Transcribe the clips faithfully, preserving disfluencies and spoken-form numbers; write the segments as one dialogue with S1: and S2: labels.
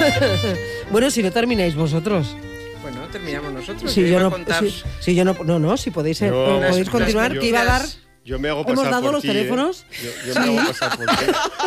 S1: Bueno, si no termináis vosotros.
S2: Bueno, terminamos nosotros.
S1: Si
S2: yo
S1: yo
S2: iba
S1: no,
S2: a contar...
S1: si, si yo no, no, no, si podéis, eh,
S3: Yo-
S1: podéis
S2: Las-
S1: continuar,
S2: las
S1: que iba a dar.
S2: mentiras.
S3: Yo me hago pasar
S1: ¿Hemos dado
S3: por
S1: los
S3: ti, ¿eh?
S1: teléfonos?
S3: Yo, yo me hago pasar por ti.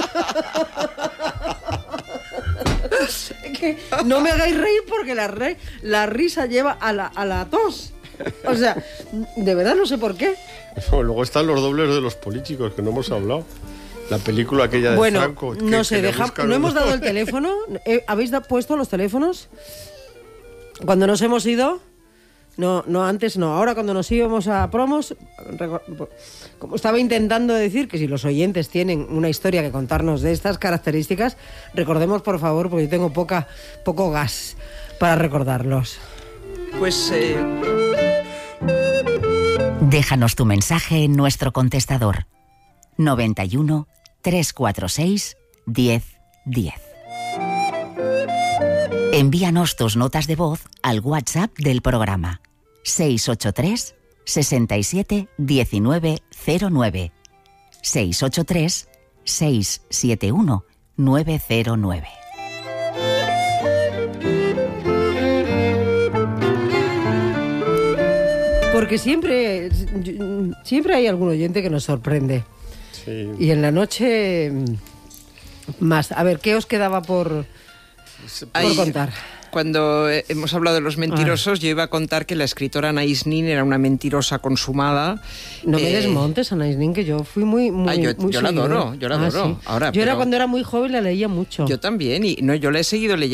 S1: Que no me hagáis reír porque la, re, la risa lleva a la, a la tos. O sea, de verdad no sé por qué.
S3: No, luego están los dobles de los políticos, que no hemos hablado. La película aquella de
S1: Bueno,
S3: Franco. que-
S1: no sé,
S3: que le
S1: deja-
S3: buscan
S1: no
S3: un-
S1: hemos dado el teléfono. Eh, ¿Habéis da- puesto los teléfonos? Cuando nos hemos ido, no, no antes, no, ahora cuando nos íbamos a promos, reco- como estaba intentando decir que si los oyentes tienen una historia que contarnos de estas características, recordemos por favor, porque yo tengo poca, poco gas para recordarlos.
S2: Pues... Eh...
S4: Déjanos tu mensaje en nuestro contestador noventa y uno, trescientos cuarenta y seis, diez diez. Envíanos tus notas de voz al WhatsApp del programa seis ocho tres, sesenta y siete, diecinueve cero nueve seis ocho tres, seis siete uno, nueve cero nueve.
S1: Porque siempre, siempre hay algún oyente que nos sorprende.
S3: Sí.
S1: Y en la noche más. A ver, ¿qué os quedaba por, por
S2: Ahí,
S1: contar?
S2: Cuando eh, hemos hablado de los mentirosos, yo iba a contar que la escritora Anaïs Nin era una mentirosa consumada.
S1: No me
S2: Eh,
S1: desmontes, Anaïs Nin, que yo fui muy, muy,
S2: Ah, yo-
S1: muy
S2: yo la
S1: seguidora.
S2: adoro, yo la
S1: Ah,
S2: adoro.
S1: sí.
S2: Ahora,
S1: yo era
S2: pero-
S1: cuando era muy joven, la leía mucho.
S2: Yo también, y no, yo la he seguido leyendo.